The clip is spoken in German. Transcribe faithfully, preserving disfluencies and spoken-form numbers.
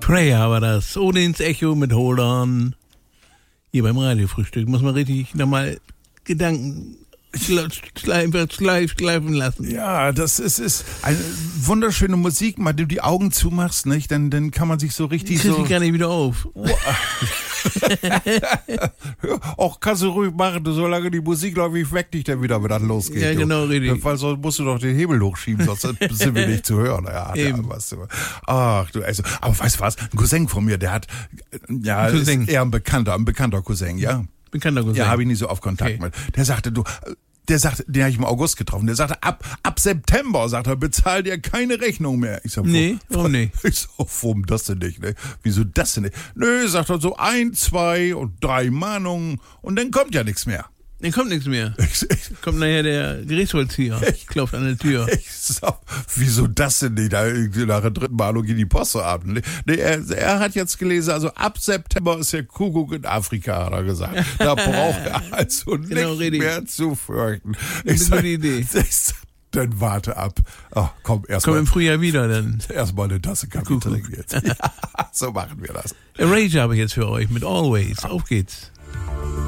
Prayer war das. Ohne ins Echo mit Hold On. Hier beim Radiofrühstück muss man richtig nochmal Gedanken schleifen, schleifen lassen. Ja, das ist, ist eine wunderschöne Musik. Mal du die Augen zumachst, nicht? Dann, dann kann man sich so richtig Krieg so... ich gar nicht wieder auf. Auch kannst du ruhig machen, du, solange die Musik läuft, ich weck dich dann wieder, wenn das losgeht. Ja, genau, richtig. Weil sonst musst du doch den Hebel hochschieben, sonst sind wir nicht zu hören. Ja, ja, was, ach du, also, aber weißt du was? Ein Cousin von mir, der hat, ja, ist eher ein Bekannter, ein bekannter Cousin, ja. Bekannter Cousin. Ja, habe ich nie so oft Kontakt okay. mit. Der sagte, du, der sagte, den habe ich im August getroffen, der sagte, ab, ab September, sagt er, bezahlt ihr keine Rechnung mehr. Ich sag, nee, warum nicht? Ich sag, warum das denn nicht, ne? Wieso das denn nicht? Nö, sagt er, so ein, zwei und drei Mahnungen und dann kommt ja nichts mehr. Dann kommt nichts mehr. Ich, ich, kommt nachher der Gerichtsvollzieher, klopft an der Tür. Ich sag, wieso das denn nicht? Da, nach der dritten Mahnung geht die Post so ab. Nee, er, er hat jetzt gelesen, also ab September ist der Kuckuck in Afrika, hat er gesagt. Da braucht er also genau, nicht richtig. mehr zu fürchten. Ich sag, gute Idee. Ich sag, dann warte ab. Oh, komm, erst komm mal, im Frühjahr wieder dann. Erstmal eine Tasse Kaffee trinken jetzt. Ja, so machen wir das. Erasure habe ich jetzt für euch mit Always. Auf geht's.